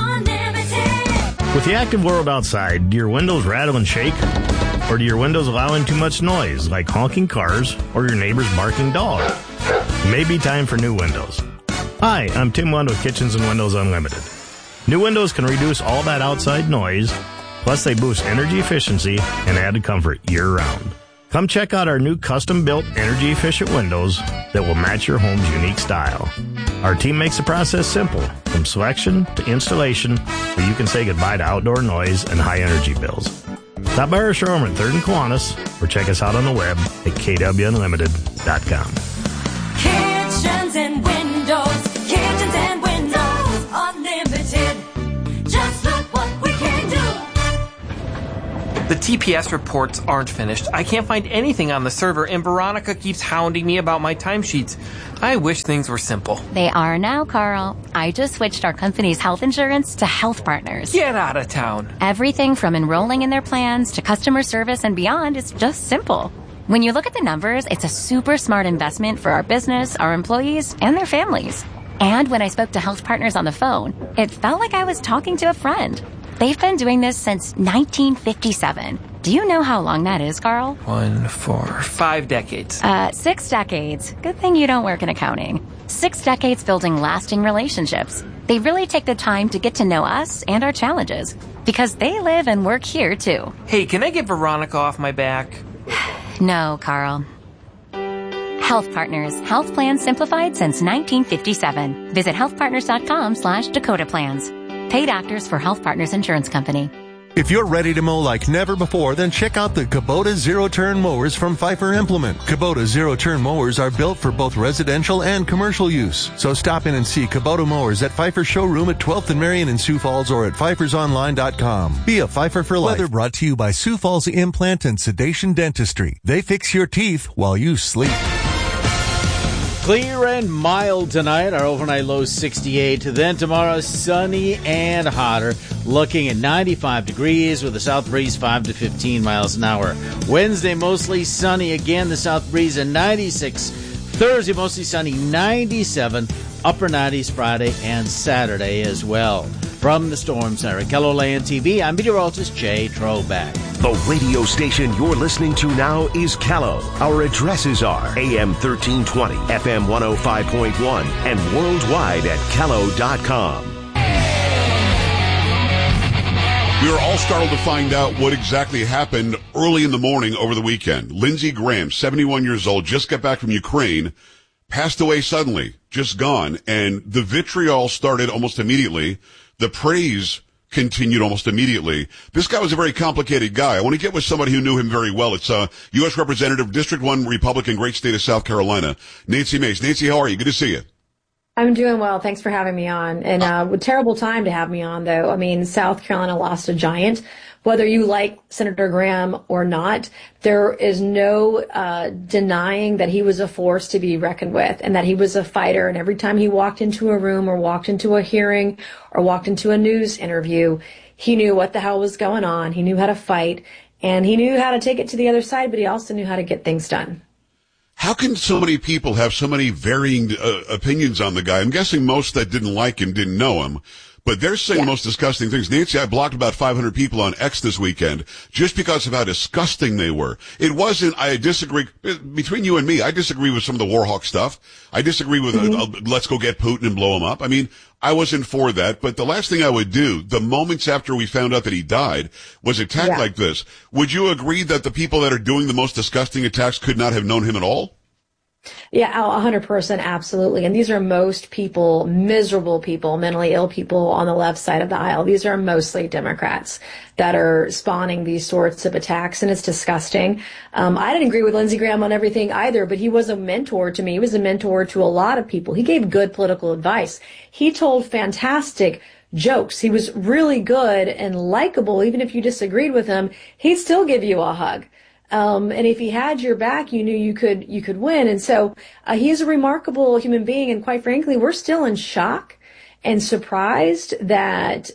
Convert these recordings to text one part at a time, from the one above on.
Unlimited. With the active world outside, do your windows rattle and shake? Or do your windows allow in too much noise, like honking cars or your neighbor's barking dog? It may be time for new windows. Hi, I'm Tim Wund with Kitchens and Windows Unlimited. New windows can reduce all that outside noise, plus they boost energy efficiency and added comfort year-round. Come check out our new custom-built energy-efficient windows that will match your home's unique style. Our team makes the process simple, from selection to installation, so you can say goodbye to outdoor noise and high-energy bills. Stop by our showroom at 3rd and Kiwanis, or check us out on the web at kwunlimited.com. Kitchens and windows. Kitchens and windows. Unlimited. Just look what we can do. The TPS reports aren't finished. I can't find anything on the server, and Veronica keeps hounding me about my timesheets. I wish things were simple. They are now, Carl. I just switched our company's health insurance to Health Partners. Get out of town. Everything from enrolling in their plans to customer service and beyond is just simple. When you look at the numbers, it's a super smart investment for our business, our employees, and their families. And when I spoke to Health Partners on the phone, it felt like I was talking to a friend. They've been doing this since 1957. Do you know how long that is, Carl? 1, 4, 5 decades. 6 decades. Good thing you don't work in accounting. 6 decades building lasting relationships. They really take the time to get to know us and our challenges, because they live and work here, too. Hey, can I get Veronica off my back? No, Carl. Health Partners. Health plans simplified since 1957. Visit healthpartners.com/Dakota Plans. Paid actors for Health Partners Insurance Company. If you're ready to mow like never before, then check out the Kubota zero-turn mowers from Pfeiffer Implement. Kubota zero-turn mowers are built for both residential and commercial use. So stop in and see Kubota mowers at Pfeiffer Showroom at 12th and Marion in Sioux Falls or at pfeiffersonline.com. Be a Pfeiffer for life. Weather brought to you by Sioux Falls Implant and Sedation Dentistry. They fix your teeth while you sleep. Clear and mild tonight. Our overnight low 68. Then tomorrow, sunny and hotter. Looking at 95 degrees with a south breeze 5 to 15 miles an hour. Wednesday, mostly sunny again. The south breeze at 96. Thursday, mostly sunny 97. Upper 90s Friday and Saturday as well. From the Storm Center, KELOLAND TV, I'm meteorologist Jay Troback. The radio station you're listening to now is Kello. Our addresses are AM 1320, FM 105.1, and worldwide at kello.com. We were all startled to find out what exactly happened early in the morning over the weekend. Lindsey Graham, 71 years old, just got back from Ukraine, passed away suddenly, just gone, and the vitriol started almost immediately. The praise continued almost immediately. This guy was a very complicated guy. I want to get with somebody who knew him very well. It's U.S. Representative, District 1 Republican, great state of South Carolina, Nancy Mace. Nancy, how are you? Good to see you. I'm doing well. Thanks for having me on. And a terrible time to have me on, though. I mean, South Carolina lost a giant. Whether you like Senator Graham or not, there is no denying that he was a force to be reckoned with and that he was a fighter. And every time he walked into a room or walked into a hearing or walked into a news interview, he knew what the hell was going on. He knew how to fight, and he knew how to take it to the other side, but he also knew how to get things done. How can so many people have so many varying opinions on the guy? I'm guessing most that didn't like him didn't know him. But they're saying the most disgusting things. Nancy, I blocked about 500 people on X this weekend just because of how disgusting they were. It wasn't, I disagree, between you and me, I disagree with some of the Warhawk stuff. I disagree with, let's go get Putin and blow him up. I mean, I wasn't for that. But the last thing I would do, the moments after we found out that he died, was attack like this. Would you agree that the people that are doing the most disgusting attacks could not have known him at all? Yeah, 100%, absolutely. And these are most people, miserable people, mentally ill people on the left side of the aisle. These are mostly Democrats that are spawning these sorts of attacks, and it's disgusting. I didn't agree with Lindsey Graham on everything either, but he was a mentor to me. He was a mentor to a lot of people. He gave good political advice. He told fantastic jokes. He was really good and likable. Even if you disagreed with him, he'd still give you a hug. And if he had your back, you knew you could win. And so, he's a remarkable human being. And quite frankly, we're still in shock and surprised that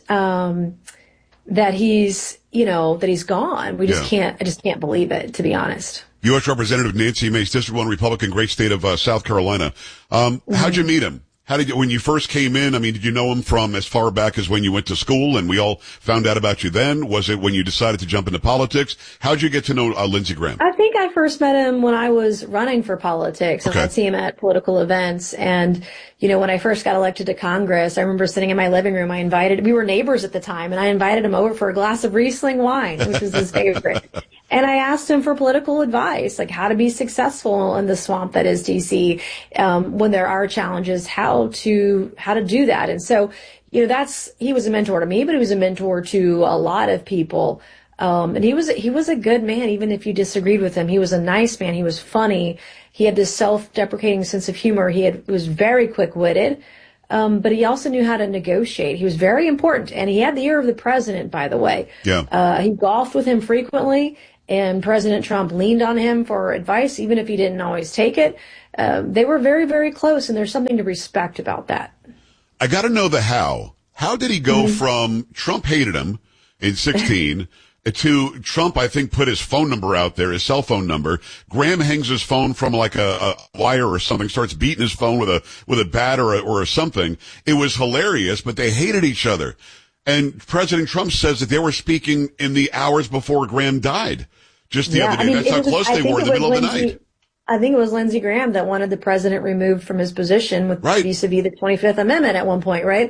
he's gone. I just can't believe it, to be honest. U.S. Representative Nancy Mace, District 1 Republican, great state of South Carolina. How'd you meet him? How did you, when you first came in, I mean, did you know him from as far back as when you went to school and we all found out about you then? Was it when you decided to jump into politics? How did you get to know Lindsey Graham? I think I first met him when I was running for politics, and I'd see him at political events. And, you know, when I first got elected to Congress, I remember sitting in my living room. We were neighbors at the time, and I invited him over for a glass of Riesling wine, which was his favorite. And I asked him for political advice, like how to be successful in the swamp that is DC, when there are challenges, how to do that. And so, you know, he was a mentor to me, but he was a mentor to a lot of people. And he was a good man, even if you disagreed with him. He was a nice man. He was funny. He had this self-deprecating sense of humor. He was very quick-witted. But he also knew how to negotiate. He was very important. And he had the ear of the president, by the way. Yeah. He golfed with him frequently, and President Trump leaned on him for advice, even if he didn't always take it. They were very, very close, and there's something to respect about that. I got to know the how. How did he go from Trump hated him in 16 to Trump, I think, put his phone number out there, his cell phone number. Graham hangs his phone from like a wire or something, starts beating his phone with a bat or something. It was hilarious, but they hated each other. And President Trump says that they were speaking in the hours before Graham died. Just the other day. That's how close they were in the middle of the night. I think it was Lindsey Graham that wanted the president removed from his position vis-a-vis the 25th Amendment at one point, right?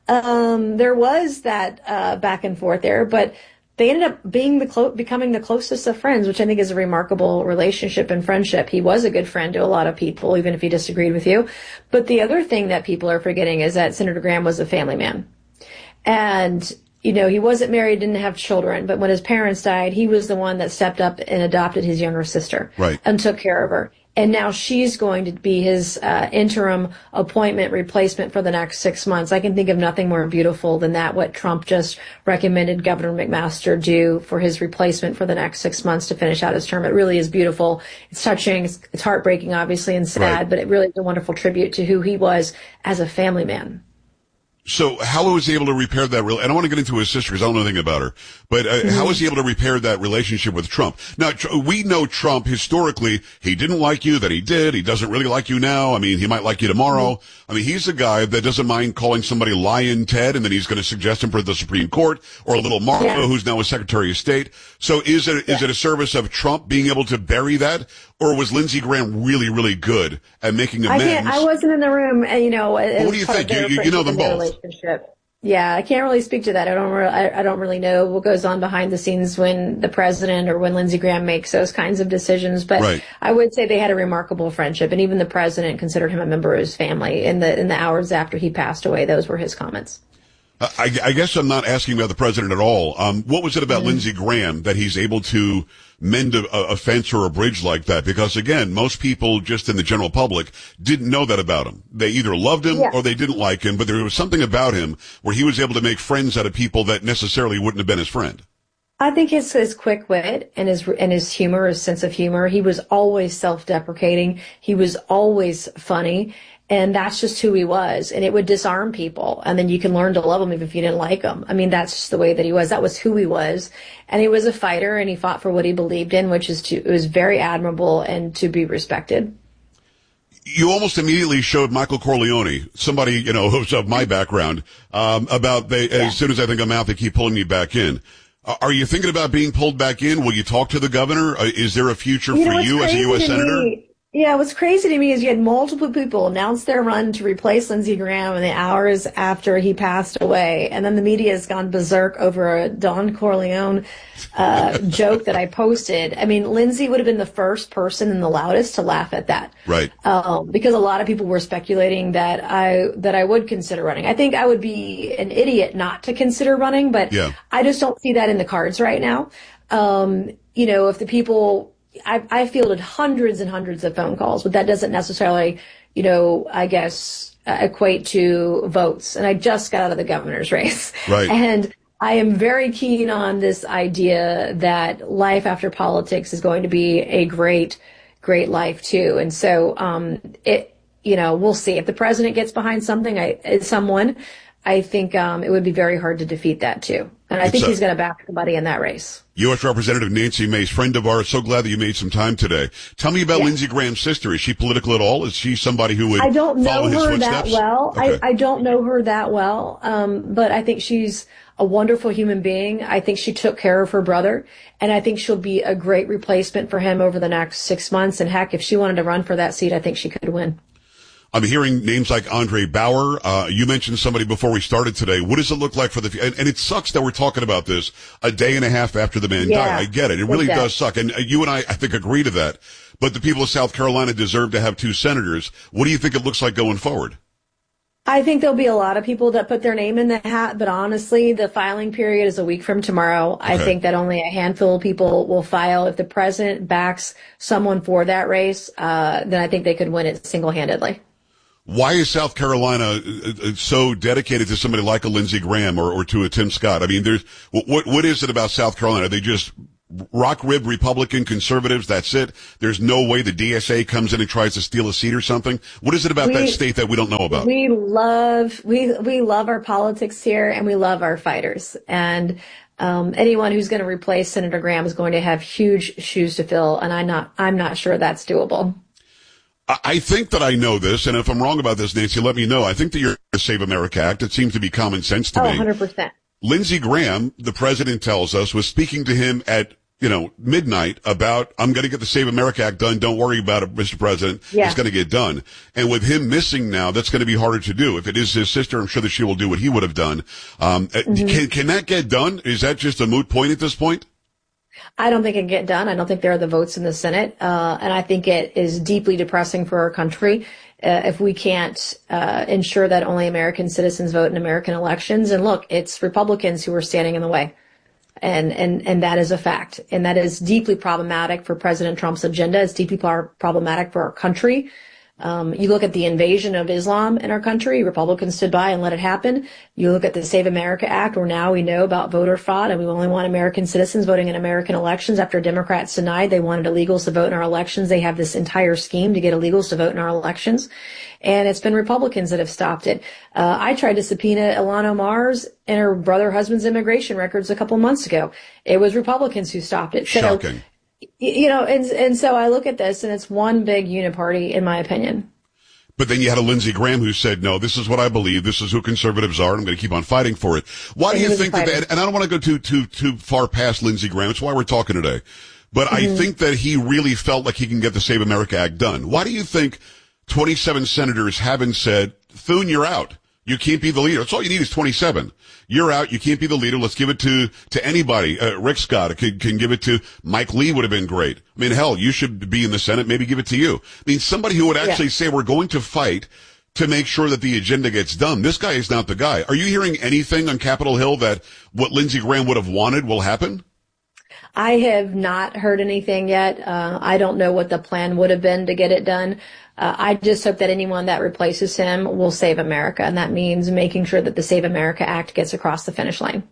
There was that back and forth there, but they ended up becoming the closest of friends, which I think is a remarkable relationship and friendship. He was a good friend to a lot of people, even if he disagreed with you. But the other thing that people are forgetting is that Senator Graham was a family man. And, you know, he wasn't married, didn't have children, but when his parents died, he was the one that stepped up and adopted his younger sister. Right. And took care of her. And now she's going to be his interim appointment replacement for the next 6 months. I can think of nothing more beautiful than that, what Trump just recommended Governor McMaster do for his replacement for the next 6 months to finish out his term. It really is beautiful. It's touching. It's heartbreaking, obviously, and sad, but it really is a wonderful tribute to who he was as a family man. So how was he able to repair that? I don't want to get into his sister because I don't know anything about her. But how was he able to repair that relationship with Trump? Now, we know Trump historically, he didn't like you, that he did. He doesn't really like you now. I mean, he might like you tomorrow. I mean, he's a guy that doesn't mind calling somebody Lion Ted, and then he's going to suggest him for the Supreme Court, or Little Marco, who's now a Secretary of State. So is it a service of Trump being able to bury that? Or was Lindsey Graham really, really good at making amends? I wasn't in the room, and, you know. Well, what do you think? You know them both. Yeah, I can't really speak to that. I don't really know what goes on behind the scenes when the president or when Lindsey Graham makes those kinds of decisions. But I would say they had a remarkable friendship, and even the president considered him a member of his family. In the hours after he passed away, those were his comments. I guess I'm not asking about the president at all. What was it about Lindsey Graham that he's able to mend a fence or a bridge like that? Because again, most people just in the general public didn't know that about him. They either loved him or they didn't like him, but there was something about him where he was able to make friends out of people that necessarily wouldn't have been his friend. I think his quick wit and his humor, his sense of humor. He was always self-deprecating. He was always funny. And that's just who he was. And it would disarm people. And then you can learn to love him even if you didn't like him. I mean, that's just the way that he was. That was who he was. And he was a fighter, and he fought for what he believed in, which is it was very admirable and to be respected. You almost immediately showed Michael Corleone, somebody, you know, who's of my background, as soon as I think I'm out, they keep pulling me back in. Are you thinking about being pulled back in? Will you talk to the governor? Is there a future for you as a U.S. Senator? Yeah, what's crazy to me is you had multiple people announce their run to replace Lindsey Graham in the hours after he passed away. And then the media has gone berserk over a Don Corleone joke that I posted. I mean, Lindsey would have been the first person and the loudest to laugh at that. Right. Because a lot of people were speculating that I would consider running. I think I would be an idiot not to consider running, but I just don't see that in the cards right now. You know, if the people... I fielded hundreds and hundreds of phone calls, but that doesn't necessarily, you know, I guess, equate to votes. And I just got out of the governor's race. Right. And I am very keen on this idea that life after politics is going to be a great, great life too. And so, you know, we'll see if the president gets behind someone, I think it would be very hard to defeat that too. And I think he's going to back somebody in that race. U.S. Representative Nancy Mace, friend of ours. So glad that you made some time today. Tell me about Lindsey Graham's sister. Is she political at all? Is she somebody who would follow his footsteps? I don't know her that well. Okay. I don't know her that well. But I think she's a wonderful human being. I think she took care of her brother, and I think she'll be a great replacement for him over the next 6 months. And heck, if she wanted to run for that seat, I think she could win. I'm hearing names like Andre Bauer. You mentioned somebody before we started today. What does it look like for and it sucks that we're talking about this a day and a half after the man died. I get it. It really does suck. And you and I think, agree to that. But the people of South Carolina deserve to have 2 senators. What do you think it looks like going forward? I think there'll be a lot of people that put their name in the hat, but honestly, the filing period is a week from tomorrow. Okay. I think that only a handful of people will file. If the president backs someone for that race, then I think they could win it single-handedly. Why is South Carolina so dedicated to somebody like a Lindsey Graham or to a Tim Scott? I mean, what is it about South Carolina? Are they just rock-ribbed Republican conservatives? That's it. There's no way the DSA comes in and tries to steal a seat or something. What is it about that state that we don't know about? We love our politics here, and we love our fighters. And anyone who's going to replace Senator Graham is going to have huge shoes to fill, and I'm not sure that's doable. I think that I know this, and if I'm wrong about this, Nancy, let me know. I think that you're the Save America Act. It seems to be common sense to me. 100%. Lindsey Graham, the president tells us, was speaking to him at, midnight about, I'm going to get the Save America Act done. Don't worry about it, Mr. President. Yeah. It's going to get done. And with him missing now, that's going to be harder to do. If it is his sister, I'm sure that she will do what he would have done. Can that get done? Is that just a moot point at this point? I don't think it can get done. I don't think there are the votes in the Senate. And I think it is deeply depressing for our country if we can't ensure that only American citizens vote in American elections. And look, it's Republicans who are standing in the way. And that is a fact. And that is deeply problematic for President Trump's agenda. It's deeply problematic for our country. You look at the invasion of Islam in our country, Republicans stood by and let it happen. You look at the Save America Act, where now we know about voter fraud, and we only want American citizens voting in American elections. After Democrats denied they wanted illegals to vote in our elections, they have this entire scheme to get illegals to vote in our elections. And it's been Republicans that have stopped it. I tried to subpoena Ilhan Omar's and her husband's immigration records a couple months ago. It was Republicans who stopped it. Shocking. So, and so I look at this, and it's one big uniparty, in my opinion. But then you had a Lindsey Graham who said, no, this is what I believe. This is who conservatives are, and I'm going to keep on fighting for it. Why do you think that, and I don't want to go too far past Lindsey Graham. It's why we're talking today. But I think that he really felt like he can get the Save America Act done. Why do you think 27 senators haven't said, Thune, you're out? You can't be the leader. That's all you need is 27. You're out. You can't be the leader. Let's give it to anybody. Rick Scott can give it to Mike Lee would have been great. I mean, hell, you should be in the Senate. Maybe give it to you. I mean, somebody who would actually say we're going to fight to make sure that the agenda gets done. This guy is not the guy. Are you hearing anything on Capitol Hill that what Lindsey Graham would have wanted will happen? I have not heard anything yet. I don't know what the plan would have been to get it done. I just hope that anyone that replaces him will save America, and that means making sure that the Save America Act gets across the finish line.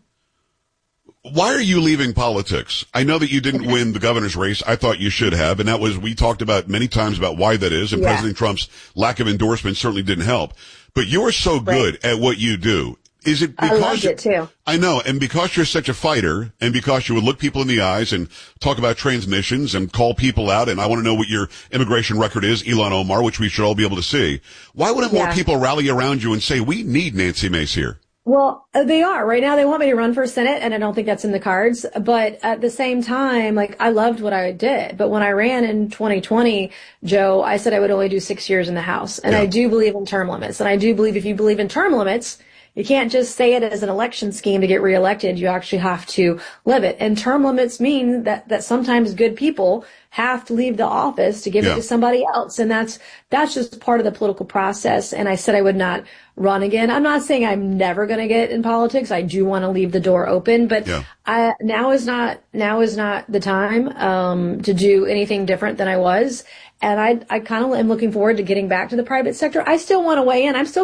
Why are you leaving politics? I know that you didn't win the governor's race. I thought you should have, and we talked about many times about why that is, and President Trump's lack of endorsement certainly didn't help. But you are so good at what you do. Is it because I loved it too. I know, and because you're such a fighter, and because you would look people in the eyes and talk about transmissions and call people out, and I want to know what your immigration record is, Ilhan Omar, which we should all be able to see. Why wouldn't more people rally around you and say, we need Nancy Mace here? Well, they are. Right now they want me to run for Senate, and I don't think that's in the cards. But at the same time, I loved what I did. But when I ran in 2020, Joe, I said I would only do 6 years in the House. And I do believe in term limits. And I do believe if you believe in term limits, you can't just say it as an election scheme to get reelected. You actually have to live it. And term limits mean that sometimes good people have to leave the office to give it to somebody else. And that's just part of the political process. And I said I would not run again. I'm not saying I'm never going to get in politics. I do want to leave the door open, but now is not the time to do anything different than I was. And I kind of am looking forward to getting back to the private sector. I still want to weigh in. I'm still going to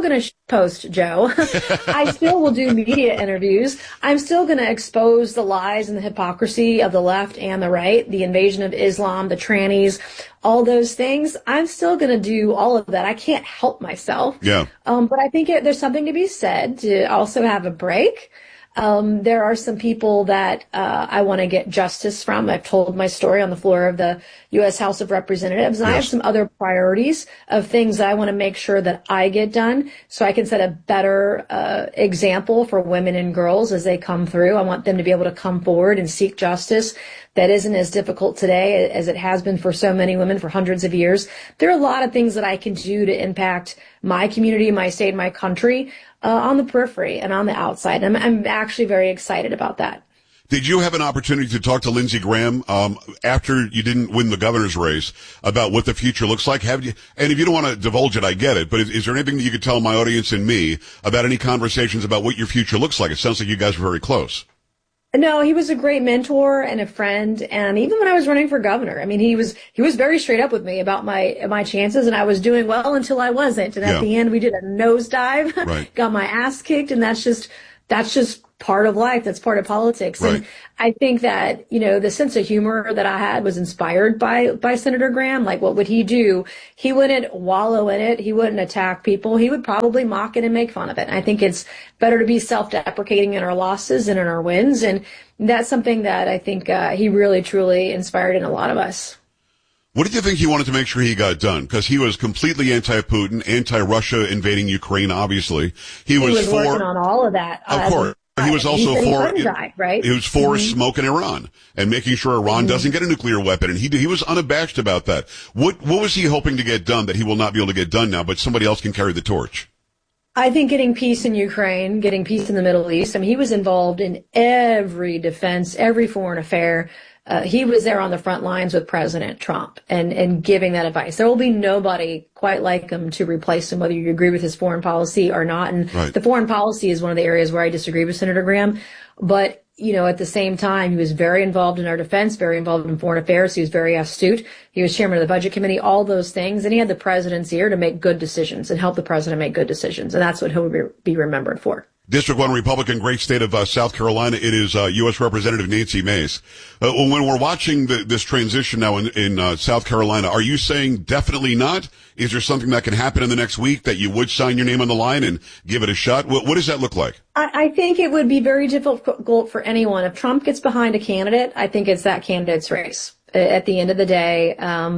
post, Joe. I still will do media interviews. I'm still going to expose the lies and the hypocrisy of the left and the right, the invasion of Islam, the trannies, all those things. I'm still going to do all of that. I can't help myself. Yeah. But I think there's something to be said to also have a break. There are some people that I want to get justice from. I've told my story on the floor of the U.S. House of Representatives, and I have some other priorities of things that I want to make sure that I get done so I can set a better example for women and girls as they come through. I want them to be able to come forward and seek justice that isn't as difficult today as it has been for so many women for hundreds of years. There are a lot of things that I can do to impact my community, my state, my country on the periphery and on the outside. I'm actually very excited about that. Did you have an opportunity to talk to Lindsey Graham after you didn't win the governor's race about what the future looks like? Have you? And if you don't want to divulge it, I get it. But is there anything that you could tell my audience and me about any conversations about what your future looks like? It sounds like you guys were very close. No, he was a great mentor and a friend. And even when I was running for governor, I mean, he was very straight up with me about my chances, and I was doing well until I wasn't. And at the end, we did a nosedive, got my ass kicked. And that's just part of life. That's part of politics. Right. And I think that, the sense of humor that I had was inspired by Senator Graham. Like, what would he do? He wouldn't wallow in it. He wouldn't attack people. He would probably mock it and make fun of it. And I think it's better to be self-deprecating in our losses than in our wins. And that's something that I think he really, truly inspired in a lot of us. What did you think he wanted to make sure he got done? Because he was completely anti-Putin, anti-Russia invading Ukraine, obviously. He was working on all of that. Of course. He was also right? He was for smoking Iran and making sure Iran doesn't get a nuclear weapon. And he was unabashed about that. What was he hoping to get done that he will not be able to get done now, but somebody else can carry the torch? I think getting peace in Ukraine, getting peace in the Middle East. I mean, he was involved in every defense, every foreign affair. He was there on the front lines with President Trump and giving that advice. There will be nobody quite like him to replace him, whether you agree with his foreign policy or not. And the foreign policy is one of the areas where I disagree with Senator Graham. But, at the same time, he was very involved in our defense, very involved in foreign affairs. He was very astute. He was chairman of the budget committee, all those things. And he had the president's ear to make good decisions and help the president make good decisions. And that's what he'll be remembered for. District 1 Republican, great state of South Carolina. It is U.S. Representative Nancy Mace. When we're watching this transition now in South Carolina, are you saying definitely not? Is there something that can happen in the next week that you would sign your name on the line and give it a shot? What does that look like? I think it would be very difficult for anyone. If Trump gets behind a candidate, I think it's that candidate's race. At the end of the day,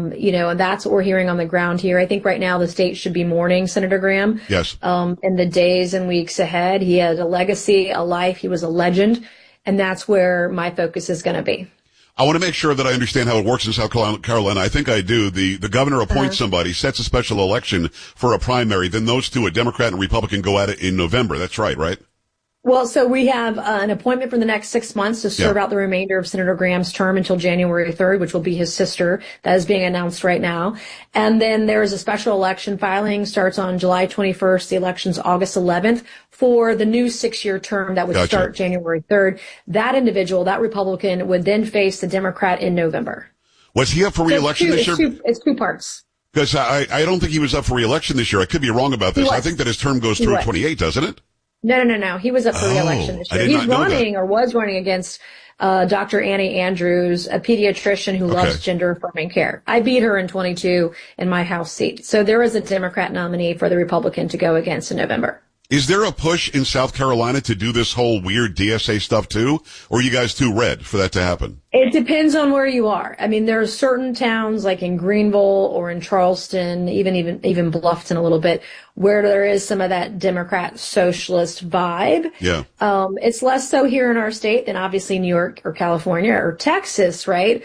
and that's what we're hearing on the ground here. I think right now the state should be mourning Senator Graham. Yes. In the days and weeks ahead, he had a legacy, a life. He was a legend. And that's where my focus is going to be. I want to make sure that I understand how it works in South Carolina. I think I do. The governor appoints somebody, sets a special election for a primary. Then those two, a Democrat and Republican, go at it in November. That's right? Well, so we have an appointment for the next 6 months to serve out the remainder of Senator Graham's term until January 3rd, which will be his sister. That is being announced right now. And then there is a special election filing, starts on July 21st. The election's August 11th for the new 6-year term that would start January 3rd. That individual, that Republican, would then face the Democrat in November. Was he up for re-election this year? It's two parts. Because I don't think he was up for re-election this year. I could be wrong about this. I think that his term goes through 28, doesn't it? No. He was up for re-election this year. He's running or was running against Dr. Annie Andrews, a pediatrician who loves gender-affirming care. I beat her in 22 in my House seat. So there is a Democrat nominee for the Republican to go against in November. Is there a push in South Carolina to do this whole weird DSA stuff too? Or are you guys too red for that to happen? It depends on where you are. I mean, there are certain towns like in Greenville or in Charleston, even Bluffton a little bit, where there is some of that Democrat socialist vibe. Yeah. It's less so here in our state than obviously New York or California or Texas, right?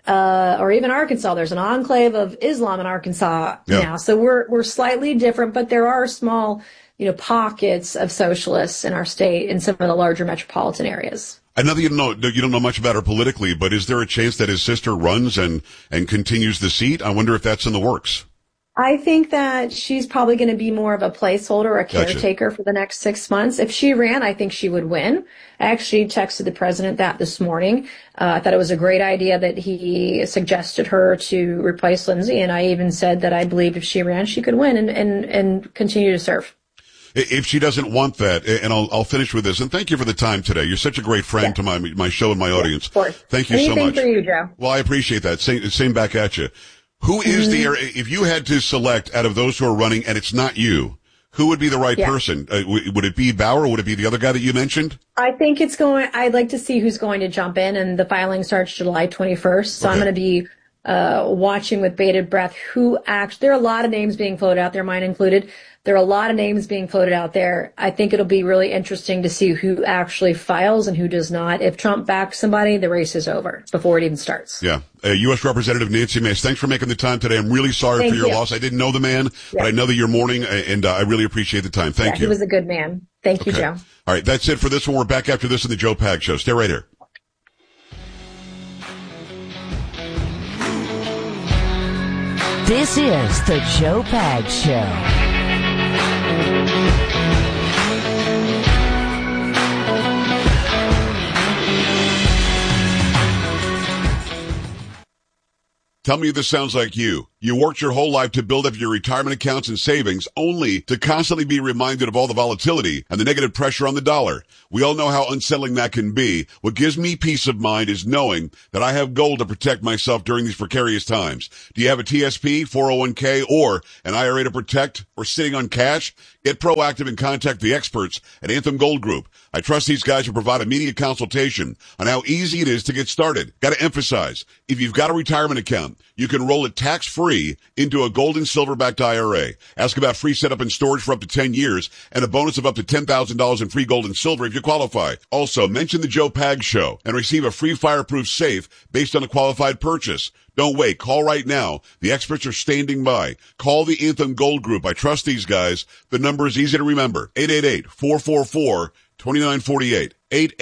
Or even Arkansas. There's an enclave of Islam in Arkansas now. So we're slightly different, but there are small, pockets of socialists in our state in some of the larger metropolitan areas. I know that you don't know much about her politically, but is there a chance that his sister runs and continues the seat? I wonder if that's in the works. I think that she's probably going to be more of a placeholder, a caretaker for the next 6 months. If she ran, I think she would win. I actually texted the president that this morning. I thought it was a great idea that he suggested her to replace Lindsey, and I even said that I believed if she ran, she could win and continue to serve. If she doesn't want that, and I'll finish with this, and thank you for the time today. You're such a great friend to my show and my audience. Of course. Thank you so much. Anything for you, Joe. Well, I appreciate that. Same back at you. Who is if you had to select out of those who are running, and it's not you, who would be the right person? Would it be Bauer? Would it be the other guy that you mentioned? I think I'd like to see who's going to jump in, and the filing starts July 21st. So I'm going to be watching with bated breath there are a lot of names being floated out there, mine included. There are a lot of names being floated out there. I think it'll be really interesting to see who actually files and who does not. If Trump backs somebody, the race is over before it even starts. Yeah. U.S. Representative Nancy Mace, thanks for making the time today. I'm really sorry for your loss. I didn't know the man, but I know that you're mourning, and I really appreciate the time. Thank you. He was a good man. Thank you, Joe. All right, that's it for this one. We're back after this in the Joe Pag Show. Stay right here. This is the Joe Pag Show. Tell me if this sounds like you. You worked your whole life to build up your retirement accounts and savings only to constantly be reminded of all the volatility and the negative pressure on the dollar. We all know how unsettling that can be. What gives me peace of mind is knowing that I have gold to protect myself during these precarious times. Do you have a TSP, 401k, or an IRA to protect, or sitting on cash? Get proactive and contact the experts at Anthem Gold Group. I trust these guys to provide immediate consultation on how easy it is to get started. Got to emphasize, if you've got a retirement account, you can roll it tax-free into a gold and silver-backed IRA. Ask about free setup and storage for up to 10 years and a bonus of up to $10,000 in free gold and silver if you qualify. Also, mention the Joe Pag Show and receive a free fireproof safe based on a qualified purchase. Don't wait. Call right now. The experts are standing by. Call the Anthem Gold Group. I trust these guys. The number is easy to remember. 888-444-2948.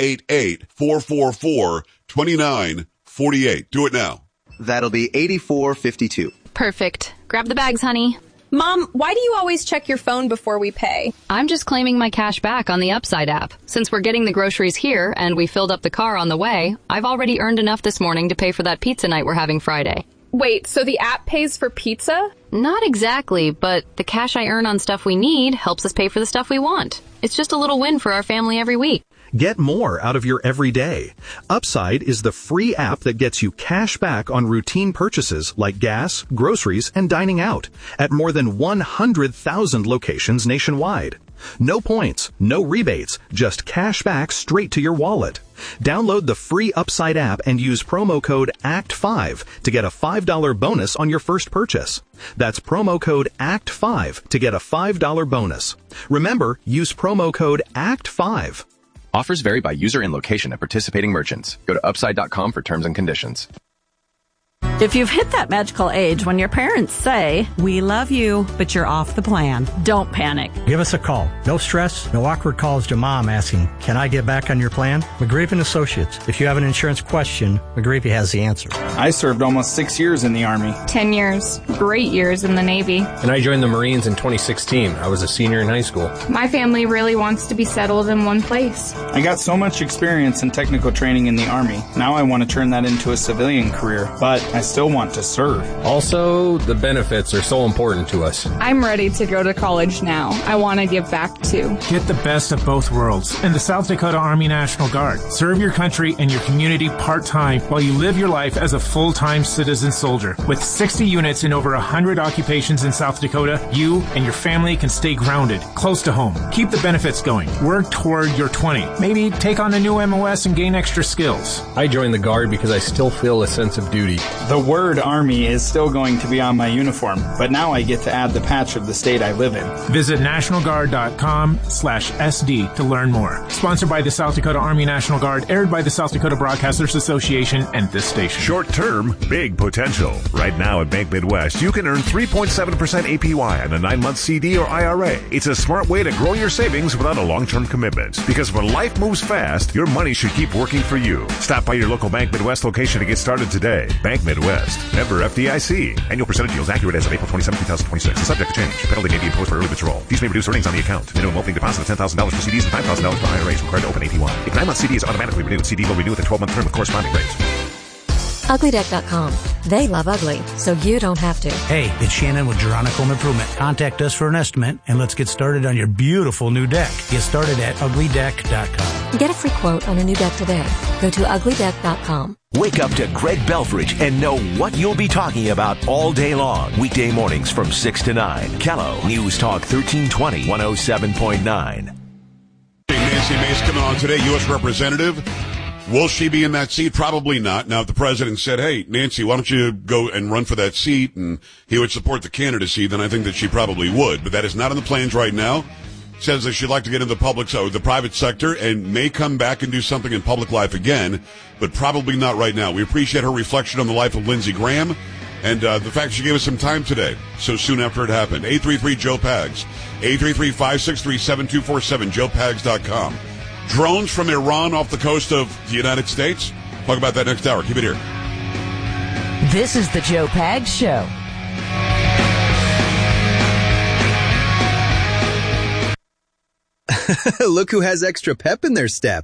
888-444-2948. Do it now. That'll be 8452. Perfect. Grab the bags, honey. Mom, why do you always check your phone before we pay? I'm just claiming my cash back on the Upside app. Since we're getting the groceries here and we filled up the car on the way, I've already earned enough this morning to pay for that pizza night we're having Friday. Wait, so the app pays for pizza? Not exactly, but the cash I earn on stuff we need helps us pay for the stuff we want. It's just a little win for our family every week. Get more out of your everyday. Upside is the free app that gets you cash back on routine purchases like gas, groceries, and dining out at more than 100,000 locations nationwide. No points, no rebates, just cash back straight to your wallet. Download the free Upside app and use promo code ACT5 to get a $5 bonus on your first purchase. That's promo code ACT5 to get a $5 bonus. Remember, use promo code ACT5. Offers vary by user and location at participating merchants. Go to upside.com for terms and conditions. If you've hit that magical age when your parents say, "We love you, but you're off the plan," don't panic. Give us a call. No stress, no awkward calls to mom asking, "Can I get back on your plan?" McGreevy & Associates. If you have an insurance question, McGreevy has the answer. I served almost 6 years in the Army. 10 years. Great years in the Navy. And I joined the Marines in 2016. I was a senior in high school. My family really wants to be settled in one place. I got so much experience and technical training in the Army. Now I want to turn that into a civilian career, but I still want to serve. Also, the benefits are so important to us. I'm ready to go to college now. I want to give back too. Get the best of both worlds in the South Dakota Army National Guard. Serve your country and your community part-time while you live your life as a full-time citizen soldier. With 60 units in over 100 occupations in South Dakota, you and your family can stay grounded, close to home. Keep the benefits going. Work toward your 20. Maybe take on a new MOS and gain extra skills. I joined the Guard because I still feel a sense of duty. The word Army is still going to be on my uniform, but now I get to add the patch of the state I live in. Visit nationalguard.com/SD to learn more. Sponsored by the South Dakota Army National Guard, aired by the South Dakota Broadcasters Association and this station. Short term, big potential. Right now at Bank Midwest, you can earn 3.7% APY on a 9-month CD or IRA. It's a smart way to grow your savings without a long-term commitment. Because when life moves fast, your money should keep working for you. Stop by your local Bank Midwest location to get started today. Bank Midwest. Member FDIC. Annual percentage yields accurate as of April 27, 2026. And subject to change. Penalty may be imposed for early withdrawal. Fees may reduce earnings on the account. Minimum opening deposit of $10,000 for CDs and $5,000 for IRAs required to open APY. If 9-month CD is automatically renewed, CD will renew with a 12-month term with corresponding rates. Uglydeck.com. They love ugly, so you don't have to. Hey, it's Shannon with Juronic Home Improvement. Contact us for an estimate, and let's get started on your beautiful new deck. Get started at uglydeck.com. Get a free quote on a new deck today. Go to uglydeck.com. Wake up to Greg Belfridge and know what you'll be talking about all day long. Weekday mornings from 6 to 9. Kello News Talk 1320, 107.9. Nancy Mace coming on today, U.S. Representative. Will she be in that seat? Probably not. Now, if the president said, hey, Nancy, why don't you go and run for that seat, and he would support the candidacy, then I think that she probably would. But that is not in the plans right now. Says that she'd like to get into the private sector and may come back and do something in public life again, but probably not right now. We appreciate her reflection on the life of Lindsey Graham and the fact she gave us some time today, so soon after it happened. 833-JOE-PAGS, 833-563-7247, joepags.com. Drones from Iran off the coast of the United States. Talk about that next hour. Keep it here. This is the Joe Pags Show. Look who has extra pep in their step.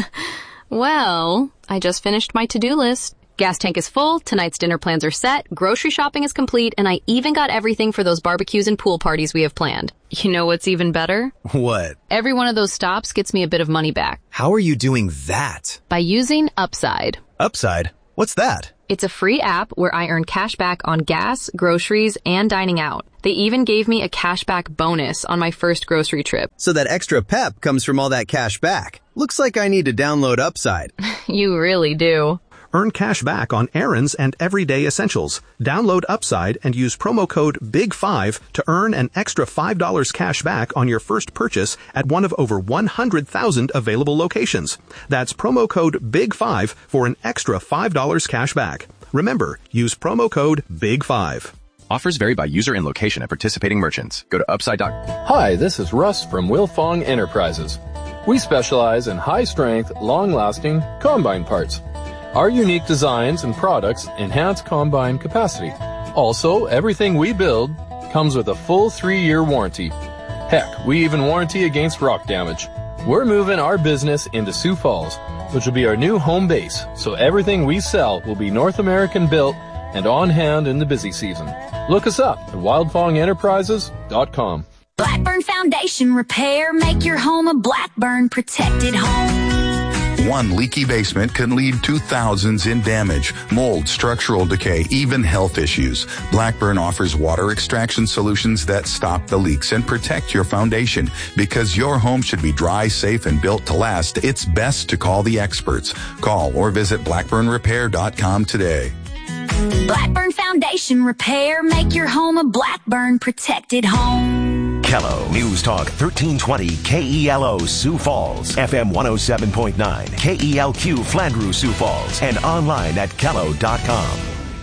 Well, I just finished my to-do list. Gas tank is full, tonight's dinner plans are set, grocery shopping is complete, and I even got everything for those barbecues and pool parties we have planned. You know what's even better? What? Every one of those stops gets me a bit of money back. How are you doing that? By using Upside. Upside? What's that? It's a free app where I earn cash back on gas, groceries, and dining out. They even gave me a cashback bonus on my first grocery trip. So that extra pep comes from all that cash back. Looks like I need to download Upside. You really do. Earn cash back on errands and everyday essentials. Download Upside and use promo code BIG5 to earn an extra $5 cash back on your first purchase at one of over 100,000 available locations. That's promo code BIG5 for an extra $5 cash back. Remember, use promo code BIG5. Offers vary by user and location at participating merchants. Go to upside.com. Hi, this is Russ from Wilfong Enterprises. We specialize in high-strength, long-lasting combine parts. Our unique designs and products enhance combine capacity. Also, everything we build comes with a full 3-year warranty. Heck, we even warranty against rock damage. We're moving our business into Sioux Falls, which will be our new home base, so everything we sell will be North American built and on hand in the busy season. Look us up at wildfongenterprises.com. Blackburn Foundation Repair. Make your home a Blackburn protected home. One leaky basement can lead to thousands in damage, mold, structural decay, even health issues. Blackburn offers water extraction solutions that stop the leaks and protect your foundation. Because your home should be dry, safe, and built to last, it's best to call the experts. Call or visit blackburnrepair.com today. Blackburn Foundation Repair. Make your home a Blackburn protected home. Kello News Talk 1320 KELO Sioux Falls, FM 107.9, KELQ Flandreau Sioux Falls, and online at Kello.com.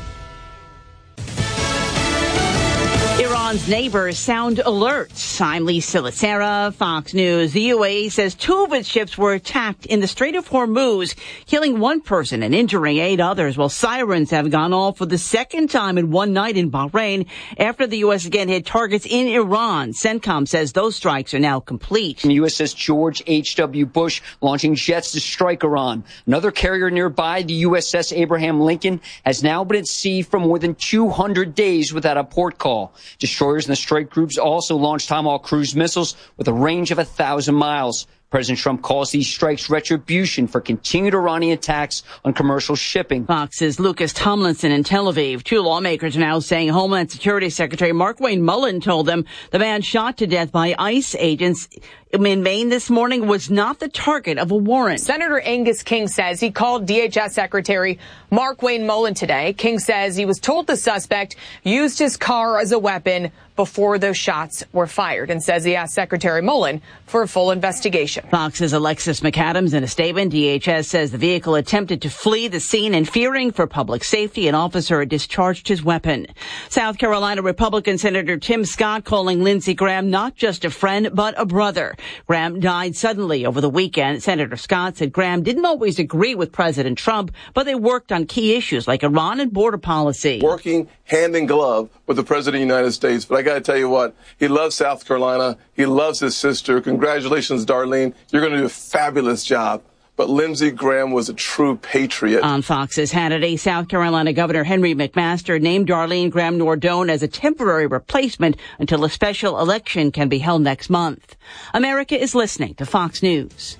Iran's neighbors sound alert. I'm Lisa Lacera, Fox News. The UAE says 2 of its ships were attacked in the Strait of Hormuz, killing 1 person and injuring 8 others, while sirens have gone off for the second time in one night in Bahrain after the U.S. again hit targets in Iran. CENTCOM says those strikes are now complete. USS George H.W. Bush launching jets to strike Iran. Another carrier nearby, the USS Abraham Lincoln, has now been at sea for more than 200 days without a port call. Destroyers and the strike groups also launched Tomahawk cruise missiles with a range of 1,000 miles. President Trump calls these strikes retribution for continued Iranian attacks on commercial shipping. Fox's Lucas Tomlinson in Tel Aviv. 2 lawmakers are now saying Homeland Security Secretary Markwayne Mullin told them the man shot to death by ICE agents in Maine this morning was not the target of a warrant. Senator Angus King says he called DHS Secretary Markwayne Mullin today. King says he was told the suspect used his car as a weapon before those shots were fired, and says he asked Secretary Mullin for a full investigation. Fox's Alexis McAdams in a statement. DHS says the vehicle attempted to flee the scene, and fearing for public safety, an officer had discharged his weapon. South Carolina Republican Senator Tim Scott calling Lindsey Graham not just a friend, but a brother. Graham died suddenly over the weekend. Senator Scott said Graham didn't always agree with President Trump, but they worked on key issues like Iran and border policy. Working hand in glove with the President of the United States. But I got to tell you what, he loves South Carolina. He loves his sister. Congratulations, Darlene. You're going to do a fabulous job but Lindsey Graham was a true patriot. On Fox's Hannity, South Carolina Governor Henry McMaster named Darlene Graham Nordone as a temporary replacement until a special election can be held next month. America is listening to Fox News.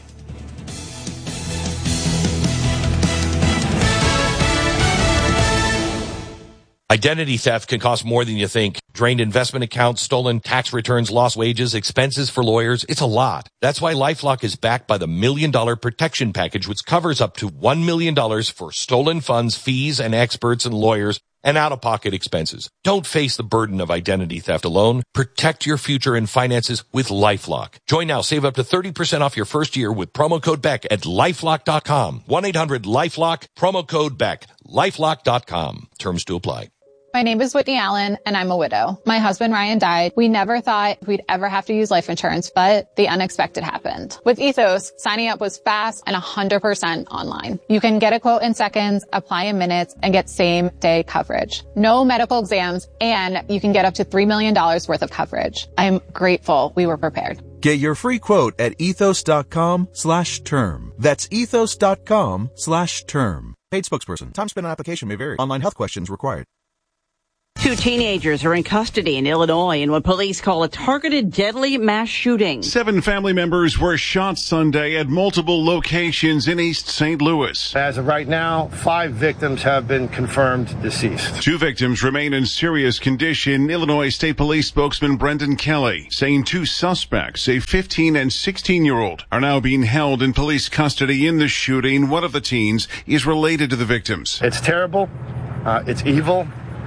Identity theft can cost more than you think. Drained investment accounts, stolen tax returns, lost wages, expenses for lawyers. It's a lot. That's why LifeLock is backed by the $1 Million Protection Package, which covers up to $1 million for stolen funds, fees, and experts and lawyers, and out-of-pocket expenses. Don't face the burden of identity theft alone. Protect your future and finances with LifeLock. Join now. Save up to 30% off your first year with promo code BECK at LifeLock.com. 1-800-LifeLock, promo code BECK. LifeLock.com. Terms to apply. My name is Whitney Allen, and I'm a widow. My husband, Ryan, died. We never thought we'd ever have to use life insurance, but the unexpected happened. With Ethos, signing up was fast and 100% online. You can get a quote in seconds, apply in minutes, and get same-day coverage. No medical exams, and you can get up to $3 million worth of coverage. I'm grateful we were prepared. Get your free quote at ethos.com/term. That's ethos.com/term. Paid spokesperson. Time spent on application may vary. Online health questions required. 2 teenagers are in custody in Illinois in what police call a targeted deadly mass shooting. 7 family members were shot Sunday at multiple locations in East St. Louis. As of right now, 5 victims have been confirmed deceased. 2 victims remain in serious condition. Illinois State Police spokesman Brendan Kelly saying 2 suspects, a 15 and 16-year-old, are now being held in police custody in the shooting. One of the teens is related to the victims. It's terrible. It's evil.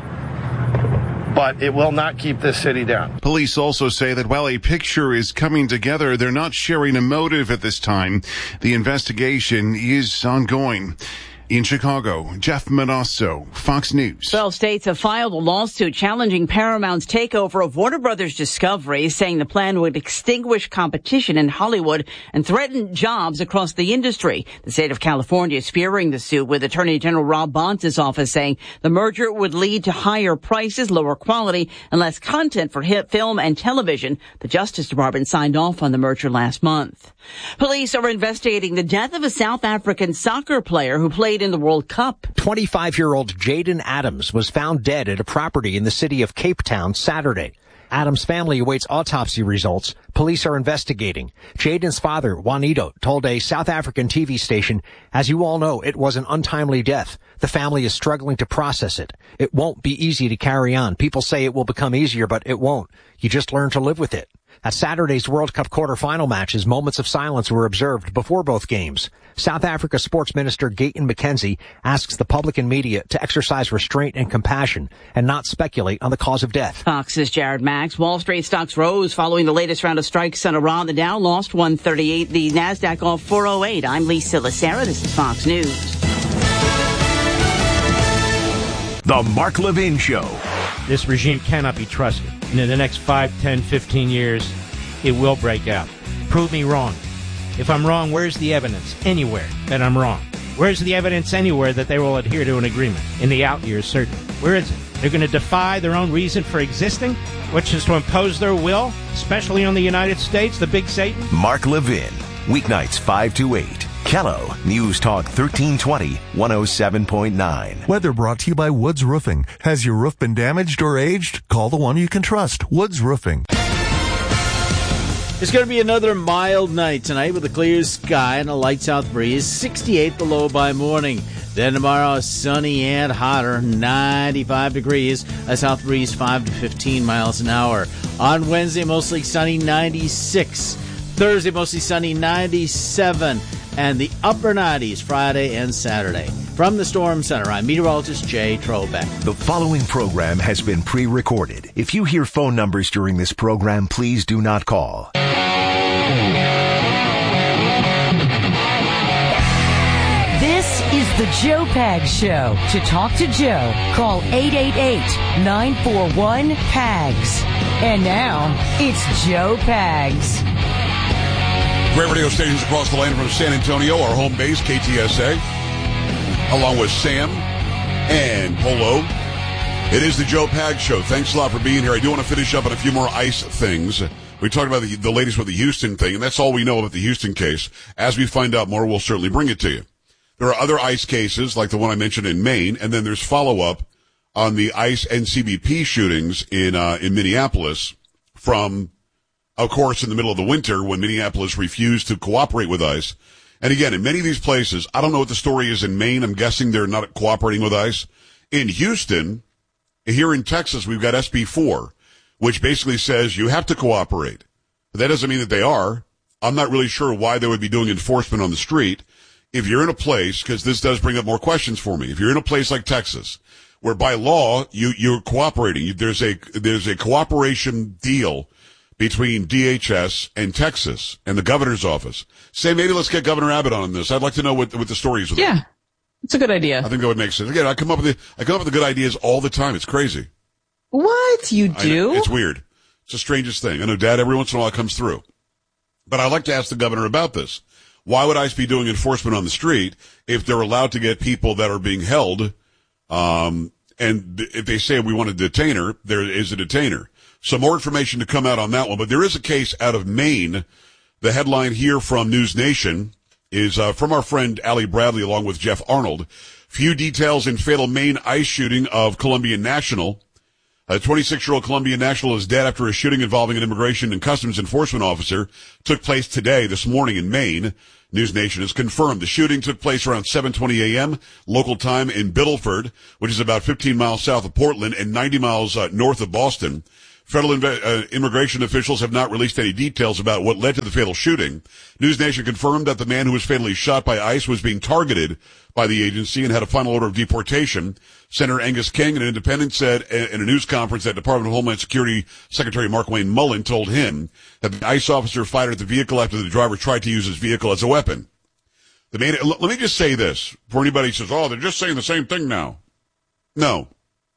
But it will not keep this city down. Police also say that while a picture is coming together, they're not sharing a motive at this time. The investigation is ongoing. In Chicago, Jeff Manasso, Fox News. 12 states have filed a lawsuit challenging Paramount's takeover of Warner Brothers Discovery, saying the plan would extinguish competition in Hollywood and threaten jobs across the industry. The state of California is fearing the suit, with Attorney General Rob Bonta's office saying the merger would lead to higher prices, lower quality, and less content for hit film and television. The Justice Department signed off on the merger last month. Police are investigating the death of a South African soccer player who played in the World Cup. 25-year-old Jaden Adams was found dead at a property in the city of Cape Town Saturday. Adams' family awaits autopsy results. Police are investigating. Jaden's father, Juanito, told a South African TV station, "As you all know, it was an untimely death. The family is struggling to process it. It won't be easy to carry on. People say it will become easier, but it won't. You just learn to live with it." At Saturday's World Cup quarterfinal matches, moments of silence were observed before both games. South Africa Sports Minister Gayton McKenzie asks the public and media to exercise restraint and compassion and not speculate on the cause of death. Fox's Jared Max. Wall Street stocks rose following the latest round of strikes on Iran. The Dow lost 138. The Nasdaq off 408. I'm Lisa Lacera. This is Fox News. The Mark Levin Show. This regime cannot be trusted. And in the next 5, 10, 15 years, it will break out. Prove me wrong. If I'm wrong, where's the evidence anywhere that I'm wrong? Where's the evidence anywhere that they will adhere to an agreement? In the out years, certainly. Where is it? They're going to defy their own reason for existing, which is to impose their will, especially on the United States, the big Satan. Mark Levin, weeknights 5 to 8. Kello, News Talk 1320, 107.9. Weather brought to you by Woods Roofing. Has your roof been damaged or aged? Call the one you can trust, Woods Roofing. It's going to be another mild night tonight with a clear sky and a light south breeze, 68 the low by morning. Then tomorrow, sunny and hotter, 95 degrees, a south breeze 5 to 15 miles an hour. On Wednesday, mostly sunny, 96. Thursday, mostly sunny, 97. And the upper 90s Friday and Saturday. From the Storm Center, I'm meteorologist Jay Trobeck. The following program has been pre-recorded. If you hear phone numbers during this program, please do not call. This is the Joe Pags Show. To talk to Joe, call 888-941-PAGS. And now, it's Joe Pags. Great radio stations across the land from San Antonio, our home base, KTSA, along with Sam and Polo. It is the Joe Pags Show. Thanks a lot for being here. I do want to finish up on a few more ice things. We talked about the latest with the Houston thing, and that's all we know about the Houston case. As we find out more, we'll certainly bring it to you. There are other ICE cases, like the one I mentioned in Maine, and then there's follow-up on the ICE NCBP shootings in Minneapolis from, of course, in the middle of the winter when Minneapolis refused to cooperate with ICE. And again, in many of these places, I don't know what the story is in Maine. I'm guessing they're not cooperating with ICE. In Houston, here in Texas, we've got SB 4, which basically says you have to cooperate. But that doesn't mean that they are. I'm not really sure why they would be doing enforcement on the street. If you're in a place, because this does bring up more questions for me, if you're in a place like Texas, where by law you're cooperating, there's a cooperation deal between DHS and Texas and the governor's office. Say maybe let's get Governor Abbott on this. I'd like to know what the story is with Yeah, it's a good idea. I think that would make sense. Again, I come up with the good ideas all the time. It's crazy. What you do? It's weird. It's the strangest thing. I know, Dad, every once in a while it comes through. But I'd like to ask the governor about this. Why would ICE be doing enforcement on the street if they're allowed to get people that are being held, and if they say we want a detainer, there is a detainer. Some more information to come out on that one, but there is a case out of Maine. The headline here from News Nation is from our friend Allie Bradley along with Jeff Arnold. Few details in fatal Maine ICE shooting of Columbian National. A 26-year-old Columbian national is dead after a shooting involving an immigration and customs enforcement officer took place this morning in Maine. News Nation has confirmed the shooting took place around 7:20 a.m. local time in Biddleford, which is about 15 miles south of Portland and 90 miles north of Boston. Federal immigration officials have not released any details about what led to the fatal shooting. News Nation confirmed that the man who was fatally shot by ICE was being targeted by the agency and had a final order of deportation. Senator Angus King, an independent, said in a news conference that Department of Homeland Security Secretary Markwayne Mullin told him that the ICE officer fired at the vehicle after the driver tried to use his vehicle as a weapon. Let me just say this for anybody who says, oh, they're just saying the same thing now. No.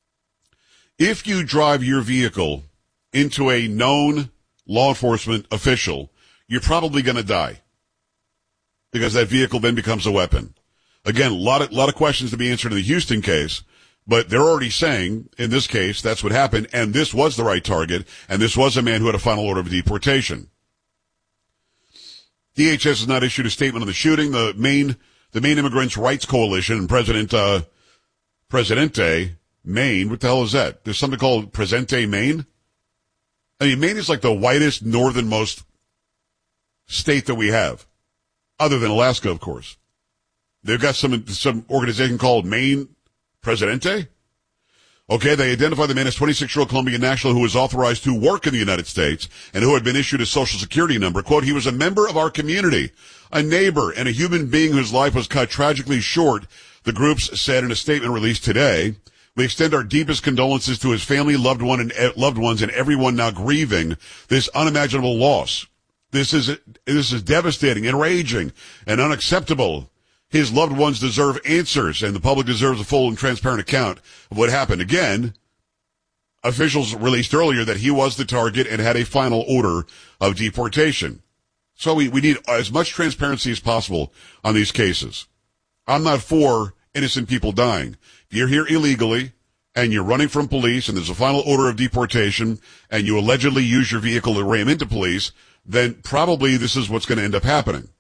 If you drive your vehicle into a known law enforcement official, you're probably going to die because that vehicle then becomes a weapon. Again, a lot of questions to be answered in the Houston case, but they're already saying in this case that's what happened, and this was the right target, and this was a man who had a final order of deportation. DHS has not issued a statement on the shooting. The Maine Immigrants' Rights Coalition and Presidente Maine, what the hell is that? There's something called Presente Maine? I mean, Maine is like the whitest, northernmost state that we have, other than Alaska, of course. They've got some organization called Maine Presidente. Okay, they identify the man as 26-year-old Colombian national who was authorized to work in the United States and who had been issued a social security number. Quote, he was a member of our community, a neighbor, and a human being whose life was cut tragically short, the groups said in a statement released today. We extend our deepest condolences to his family, loved ones, and everyone now grieving this unimaginable loss. This is devastating, enraging, and unacceptable. His loved ones deserve answers, and the public deserves a full and transparent account of what happened. Again, officials released earlier that he was the target and had a final order of deportation. So we need as much transparency as possible on these cases. I'm not for innocent people dying. If you're here illegally and you're running from police and there's a final order of deportation and you allegedly use your vehicle to ram into police, then probably this is what's going to end up happening.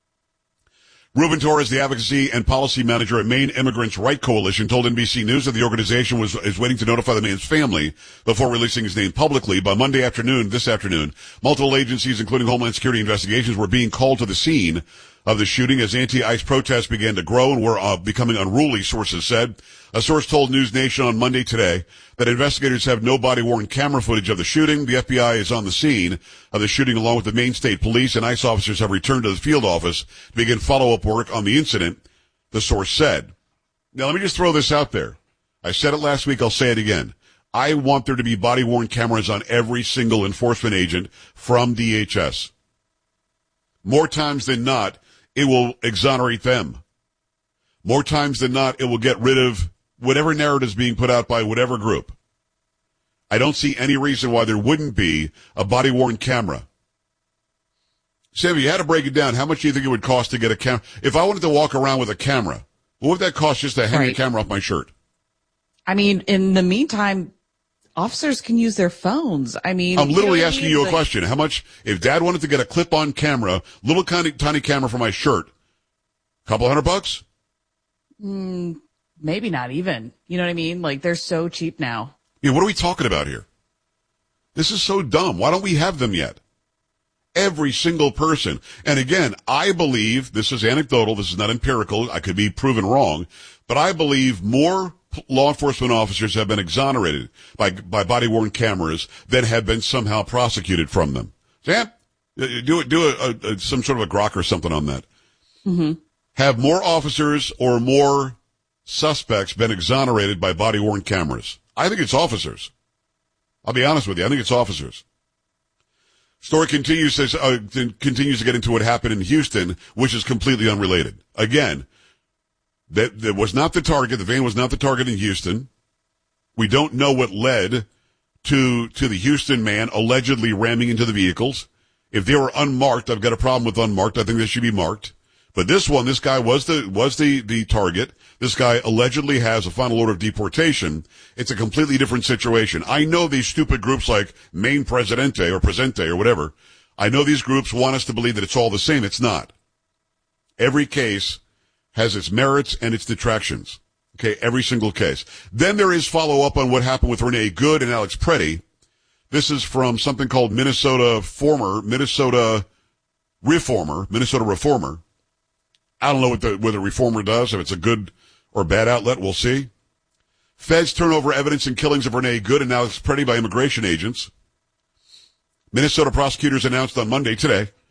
Ruben Torres, the advocacy and policy manager at Maine Immigrants' Rights Coalition, told NBC News that the organization is waiting to notify the man's family before releasing his name publicly. By this afternoon, multiple agencies, including Homeland Security investigations, were being called to the scene of the shooting as anti-ICE protests began to grow and were becoming unruly, sources said. A source told News Nation on Monday today that investigators have no body-worn camera footage of the shooting. The FBI is on the scene of the shooting along with the Maine State Police, and ICE officers have returned to the field office to begin follow-up work on the incident, the source said. Now, let me just throw this out there. I said it last week. I'll say it again. I want there to be body-worn cameras on every single enforcement agent from DHS. More times than not, it will exonerate them. More times than not, it will get rid of whatever narrative is being put out by whatever group. I don't see any reason why there wouldn't be a body-worn camera. Sam, if you had to break it down, how much do you think it would cost to get a camera? If I wanted to walk around with a camera, what would that cost just to hang a camera off my shirt? I mean, in the meantime, officers can use their phones. I mean, I'm literally asking you a question. How much, if Dad wanted to get a clip-on camera, little tiny camera for my shirt, couple $100? Maybe not even. You know what I mean? Like, they're so cheap now. Yeah, what are we talking about here? This is so dumb. Why don't we have them yet? Every single person. And again, I believe, this is anecdotal, this is not empirical, I could be proven wrong, but I believe more law enforcement officers have been exonerated by body-worn cameras than have been somehow prosecuted from them. Sam, do some sort of a grok or something on that. Mm-hmm. Have more officers or more suspects been exonerated by body-worn cameras? I think it's officers. I'll be honest with you. I think it's officers. Story continues to get into what happened in Houston, which is completely unrelated. Again, that was not the target. The van was not the target in Houston. We don't know what led to the Houston man allegedly ramming into the vehicles. If they were unmarked, I've got a problem with unmarked. I think they should be marked. But this guy was the target. This guy allegedly has a final order of deportation. It's a completely different situation. I know these stupid groups like Main Presidente or Presente or whatever. I know these groups want us to believe that it's all the same. It's not. Every case has its merits and its detractions. Okay, every single case. Then there is follow-up on what happened with Renee Good and Alex Preddy. This is from something called Minnesota Reformer. I don't know what the Reformer does, if it's a good or bad outlet, we'll see. Feds turn over evidence in killings of Renee Good and Alex Preddy by immigration agents. Minnesota prosecutors announced on Monday today